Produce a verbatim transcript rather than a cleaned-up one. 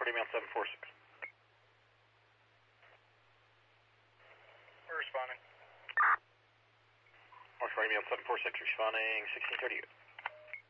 forty mail seven four six. We're responding. Orange forty mail seven four six, responding sixteen thirty-eight.